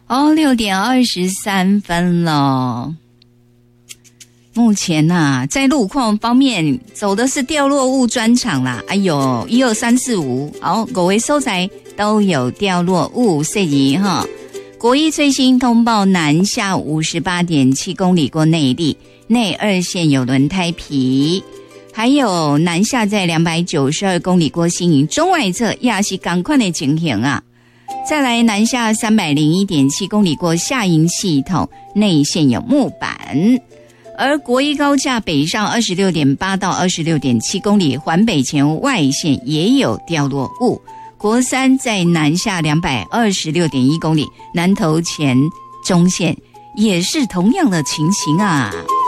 6:23了。目前在路况方面走的是掉落物专场啦，哎呦，1、2、3、4、5，好，各位所在都有掉落物事宜哈。国一最新通报，南下58.7公里过内壢，内2线有轮胎皮，还有南下在292公里过新营，中外侧也是同款的情形啊。再来南下301.7公里过下营系统，内线有木板。而国一高架北上26.8到26.7公里，环北前外线也有掉落物。国三在南下226.1公里，南投前中线也是同样的情形啊。